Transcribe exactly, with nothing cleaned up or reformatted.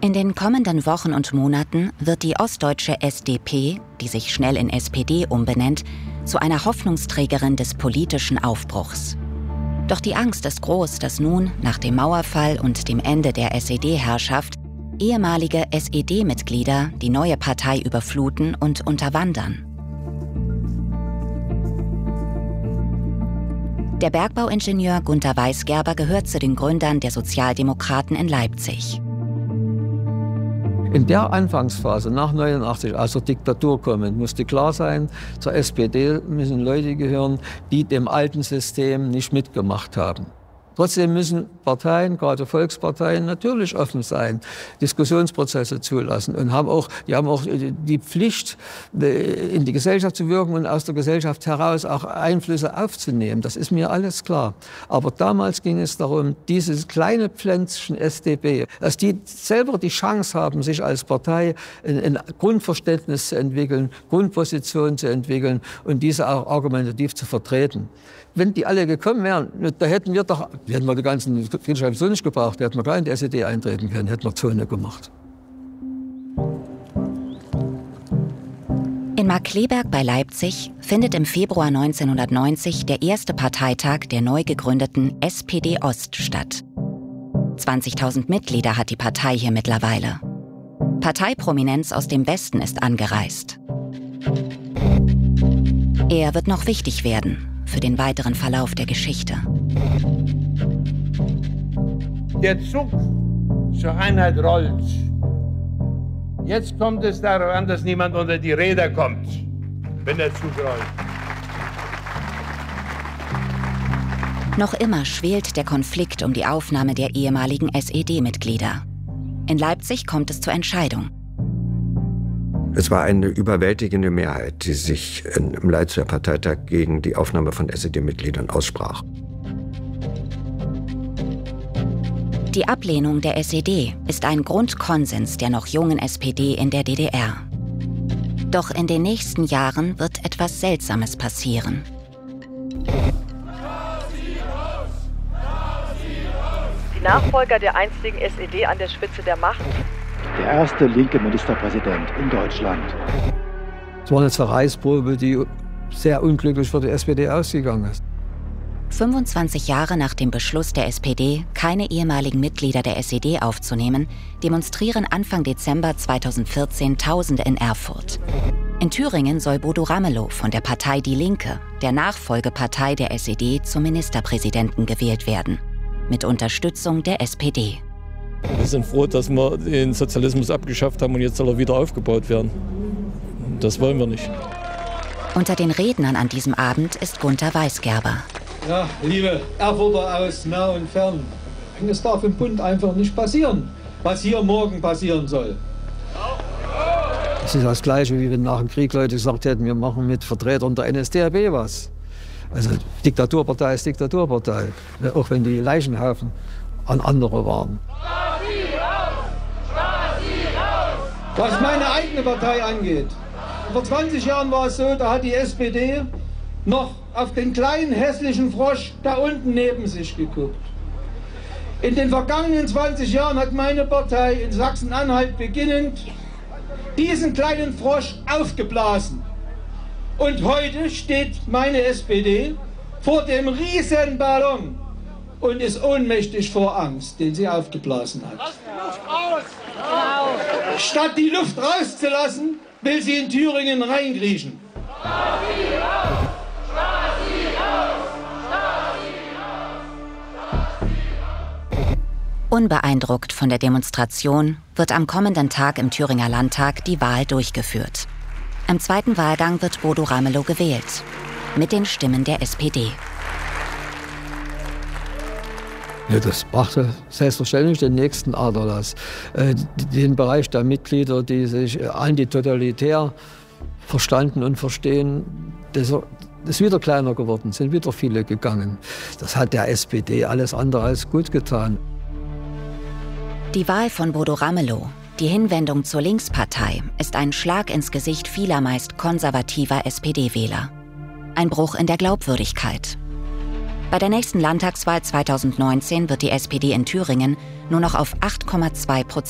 In den kommenden Wochen und Monaten wird die ostdeutsche S D P, die sich schnell in S P D umbenennt, zu einer Hoffnungsträgerin des politischen Aufbruchs. Doch die Angst ist groß, dass nun, nach dem Mauerfall und dem Ende der S E D-Herrschaft, ehemalige S E D-Mitglieder die neue Partei überfluten und unterwandern. Der Bergbauingenieur Gunter Weisgerber gehört zu den Gründern der Sozialdemokraten in Leipzig. In der Anfangsphase nach neunundachtzig, aus der Diktatur kommend, musste klar sein, zur S P D müssen Leute gehören, die dem alten System nicht mitgemacht haben. Trotzdem müssen Parteien, gerade Volksparteien, natürlich offen sein, Diskussionsprozesse zulassen und haben auch, die haben auch die Pflicht, in die Gesellschaft zu wirken und aus der Gesellschaft heraus auch Einflüsse aufzunehmen. Das ist mir alles klar. Aber damals ging es darum, dieses kleine Pflänzchen S D P, dass die selber die Chance haben, sich als Partei ein, ein Grundverständnis zu entwickeln, Grundpositionen zu entwickeln und diese auch argumentativ zu vertreten. Wenn die alle gekommen wären, da hätten wir doch, wir hätten wir die ganzen Friedensschreiben so nicht gebraucht, da hätten wir gleich in die S E D eintreten können, hätten wir Zone gemacht. In Markkleeberg bei Leipzig findet im Februar neunzehnhundertneunzig der erste Parteitag der neu gegründeten S P D Ost statt. zwanzigtausend Mitglieder hat die Partei hier mittlerweile. Parteiprominenz aus dem Westen ist angereist. Er wird noch wichtig werden für den weiteren Verlauf der Geschichte. Der Zug zur Einheit rollt. Jetzt kommt es darauf an, dass niemand unter die Räder kommt, wenn der Zug rollt. Noch immer schwelt der Konflikt um die Aufnahme der ehemaligen S E D-Mitglieder. In Leipzig kommt es zur Entscheidung. Es war eine überwältigende Mehrheit, die sich im Leipziger Parteitag gegen die Aufnahme von S E D-Mitgliedern aussprach. Die Ablehnung der S E D ist ein Grundkonsens der noch jungen S P D in der D D R. Doch in den nächsten Jahren wird etwas Seltsames passieren. Die Nachfolger der einstigen S E D an der Spitze der Macht. Der erste linke Ministerpräsident in Deutschland. Es war eine Zerreißprobe, die sehr unglücklich für die S P D ausgegangen ist. fünfundzwanzig Jahre nach dem Beschluss der S P D, keine ehemaligen Mitglieder der S E D aufzunehmen, demonstrieren Anfang Dezember zweitausendvierzehn Tausende in Erfurt. In Thüringen soll Bodo Ramelow von der Partei Die Linke, der Nachfolgepartei der S E D, zum Ministerpräsidenten gewählt werden. Mit Unterstützung der S P D. Wir sind froh, dass wir den Sozialismus abgeschafft haben und jetzt soll er wieder aufgebaut werden. Das wollen wir nicht. Unter den Rednern an diesem Abend ist Gunter Weisgerber. Ja, liebe Erfurter aus nah und fern, es darf im Bund einfach nicht passieren, was hier morgen passieren soll. Das ist das Gleiche, wie wenn nach dem Krieg Leute gesagt hätten, wir machen mit Vertretern der N S D A B was. Also Diktaturpartei ist Diktaturpartei, auch wenn die Leichenhaufen an andere waren. Was meine eigene Partei angeht, vor zwanzig Jahren war es so, da hat die S P D noch auf den kleinen hässlichen Frosch da unten neben sich geguckt. In den vergangenen zwanzig Jahren hat meine Partei in Sachsen-Anhalt beginnend diesen kleinen Frosch aufgeblasen. Und heute steht meine S P D vor dem Riesenballon und ist ohnmächtig vor Angst, den sie aufgeblasen hat. Lass die Luft raus! Genau. Statt die Luft rauszulassen, will sie in Thüringen reinkriechen. Stasi raus! Stasi raus! Stasi raus! Unbeeindruckt von der Demonstration wird am kommenden Tag im Thüringer Landtag die Wahl durchgeführt. Im zweiten Wahlgang wird Bodo Ramelow gewählt, mit den Stimmen der S P D. Ja, das brachte selbstverständlich den nächsten Aderlass. Äh, den Bereich der Mitglieder, die sich antitotalitär verstanden und verstehen, das ist wieder kleiner geworden, sind wieder viele gegangen. Das hat der S P D alles andere als gut getan. Die Wahl von Bodo Ramelow, die Hinwendung zur Linkspartei, ist ein Schlag ins Gesicht vieler meist konservativer S P D-Wähler. Ein Bruch in der Glaubwürdigkeit. Bei der nächsten Landtagswahl zweitausendneunzehn wird die S P D in Thüringen nur noch auf acht Komma zwei Prozent